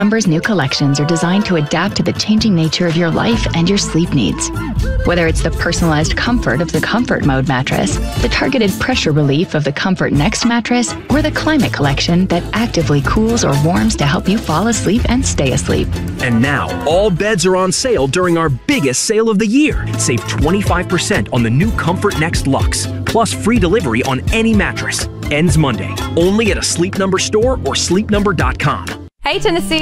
Number's new collections are designed to adapt to the changing nature of your life and your sleep needs. Whether it's the personalized comfort of the Comfort Mode mattress, the targeted pressure relief of the Comfort Next mattress, or the Climate Collection that actively cools or warms to help you fall asleep and stay asleep. And now, all beds are on sale during our biggest sale of the year. Save 25% on the new Comfort Next Luxe, plus free delivery on any mattress. Ends Monday, only at a Sleep Number store or sleepnumber.com. Hey, Tennessee.